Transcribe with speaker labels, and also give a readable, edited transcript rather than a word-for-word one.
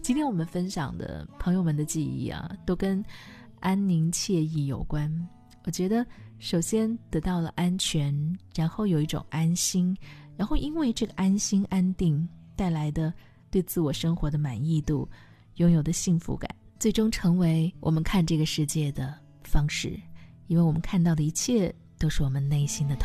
Speaker 1: 今天我们分享的朋友们的记忆啊，都跟安宁惬意有关。我觉得首先得到了安全，然后有一种安心，然后因为这个安心安定带来的对自我生活的满意度，拥有的幸福感，最终成为我们看这个世界的方式。因为我们看到的一切都是我们内心的